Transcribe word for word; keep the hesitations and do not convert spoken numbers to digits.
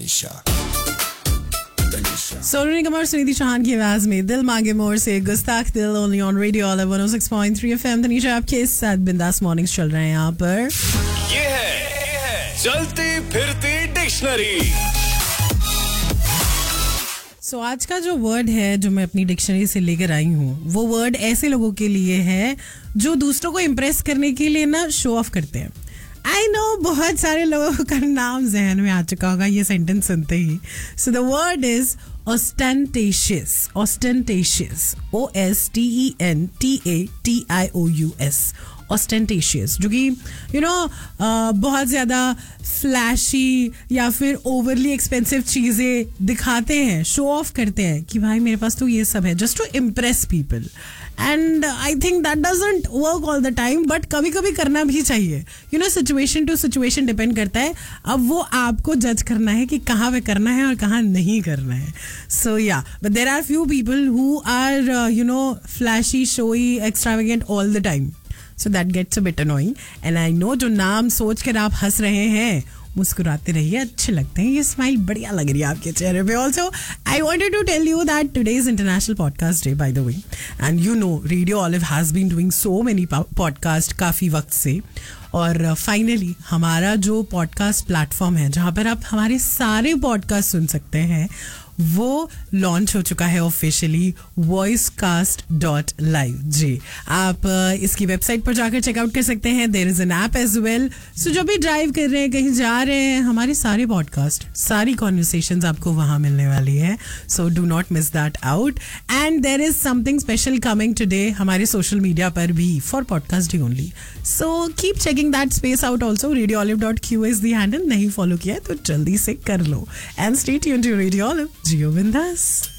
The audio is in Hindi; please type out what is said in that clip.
तनीषा सोनू निगम और सुनिधि चौहान की आवाज में दिल मांगे मोर से गुस्ताख दिल only on radio all one O six point three FM. Tanisha आपके साथ बिंदास मॉर्निंग्स चल रहे हैं यहाँ पर। ये है, ये है चलती फिरती डिक्शनरी। सो so, आज का जो वर्ड है जो मैं अपनी डिक्शनरी से लेकर आई हूँ वो वर्ड ऐसे लोगों के लिए है जो दूसरों को इम्प्रेस करने के लिए ना शो ऑफ करते हैं। आई नो बहुत सारे लोगों का नाम जहन में आ चुका होगा ये सेंटेंस सुनते ही। So the word is ostentatious, ostentatious, O S T E N T A T I O U S, ostentatious, जो कि यू नो बहुत ज़्यादा फ्लैशी या फिर ओवरली एक्सपेंसिव चीज़ें दिखाते हैं, शो ऑफ करते हैं कि भाई मेरे पास तो ये सब है, just to impress people. And I think that doesn't work all the time, but कभी कभी करना भी चाहिए। You know situation to situation depend करता है। अब वो आपको जज करना है कि कहाँ पे करना है और कहाँ नहीं करना है। सो या but there are few people who are you know flashy, showy, extravagant all the time. So that gets a bit annoying. And I know जो नाम सोच कर आप हंस रहे हैं मुस्कुराते रहिए, अच्छे लगते हैं, ये स्माइल बढ़िया लग रही है आपके चेहरे पे। Also I wanted to tell you that today is international podcast day by the way, and you know radio olive has been doing so many podcast काफ़ी वक्त से। और फाइनली uh, हमारा जो पॉडकास्ट प्लेटफॉर्म है जहाँ पर आप हमारे सारे पॉडकास्ट सुन सकते हैं वो लॉन्च हो चुका है officially, voice cast dot live. जी, आप uh, इसकी वेबसाइट पर जाकर चेकआउट कर सकते हैं। There is an app as well. सो जो भी ड्राइव कर रहे हैं, कहीं जा रहे हैं, हमारे सारे पॉडकास्ट, सारी कॉन्वर्सेशंस आपको वहाँ मिलने वाली है। So do not miss that out. And there is something special coming today हमारे सोशल मीडिया पर भी for podcast day only. So keep checking that space out also. Radio olive dot Q is the handle. नहीं फॉलो किया है तो जल्दी से कर लो। And stay tuned to radio olive, जियो बिंदास।